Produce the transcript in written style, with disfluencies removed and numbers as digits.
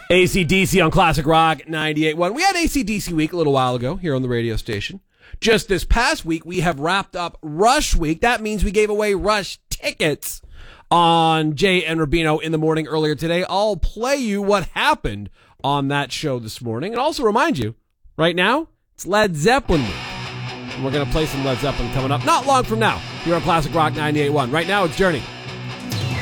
AC/DC on Classic Rock 98.1. We had AC/DC week a little while ago here on the radio station. Just this past week, we have wrapped up Rush week. That means we gave away Rush tickets on Jay and Rubino in the morning earlier today. I'll play you what happened on that show this morning. And also remind you, right now, it's Led Zeppelin week. And we're going to play some Led Zeppelin coming up not long from now here on Classic Rock 98.1. Right now, it's Journey.